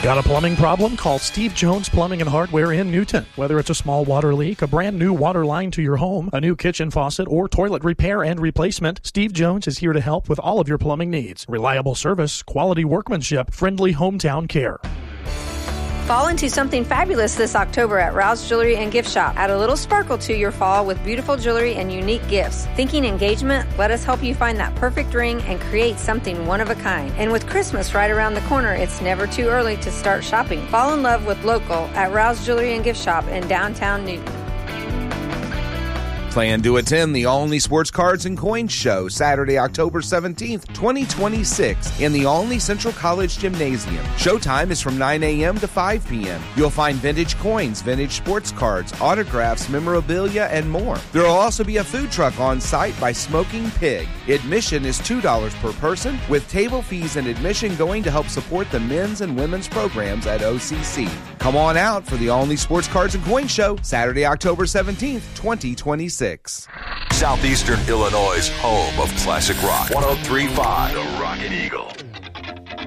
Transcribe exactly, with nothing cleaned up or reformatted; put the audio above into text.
Got a plumbing problem? Call Steve Jones Plumbing and Hardware in Newton. Whether it's a small water leak, a brand new water line to your home, a new kitchen faucet, or toilet repair and replacement, Steve Jones is here to help with all of your plumbing needs. Reliable service, quality workmanship, friendly hometown care. Fall into something fabulous this October at Rouse Jewelry and Gift Shop. Add a little sparkle to your fall with beautiful jewelry and unique gifts. Thinking engagement? Let us help you find that perfect ring and create something one of a kind. And with Christmas right around the corner, it's never too early to start shopping. Fall in love with local at Rouse Jewelry and Gift Shop in downtown Newton. Plan to attend the Olney Sports Cards and Coins Show Saturday, October seventeenth, twenty twenty-six in the Olney Central College Gymnasium. Showtime is from nine a.m. to five p.m. You'll find vintage coins, vintage sports cards, autographs, memorabilia, and more. There will also be a food truck on site by Smoking Pig. Admission is two dollars per person, with table fees and admission going to help support the men's and women's programs at O C C. Come on out for the Olney Sports Cards and Coins Show Saturday, October seventeenth, twenty twenty-six. Southeastern Illinois' home of classic rock. one oh three point five The Rocket Eagle.